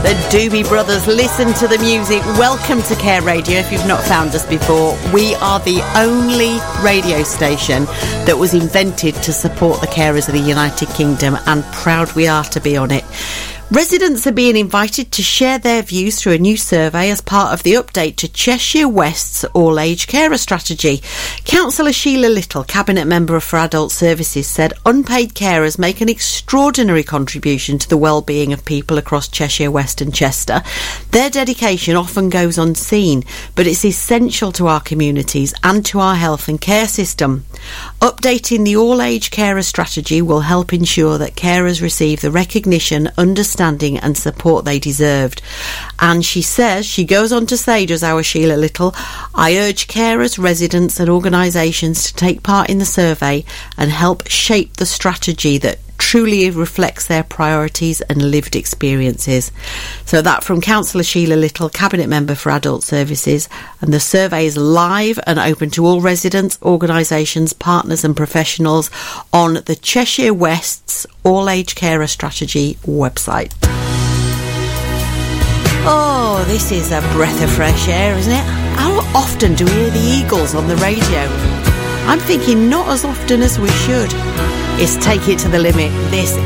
The Doobie Brothers, listen to the music. Welcome to Care Radio. If you've not found us before, we are the only radio station that was invented to support the carers of the United Kingdom, and proud we are to be on it. Residents are being invited to share their views through a new survey as part of the update to Cheshire West's all-age carer strategy. Councillor Sheila Little, Cabinet Member for Adult Services, said unpaid carers make an extraordinary contribution to the well-being of people across Cheshire West and Chester. Their dedication often goes unseen, but it's essential to our communities and to our health and care system. Updating the all-age carer strategy will help ensure that carers receive the recognition, understanding and support they deserved. And she says, she goes on to say, does our Sheila Little, I urge carers, residents and organisations to take part in the survey and help shape the strategy that truly reflects their priorities and lived experiences. So that from Councillor Sheila Little, Cabinet Member for Adult Services, and the survey is live and open to all residents, organisations, partners and professionals on the Cheshire West's All-Age Carer Strategy website. Oh, this is a breath of fresh air, isn't it? How often do we hear the Eagles on the radio? I'm thinking not as often as we should. It's Take It to the Limit. This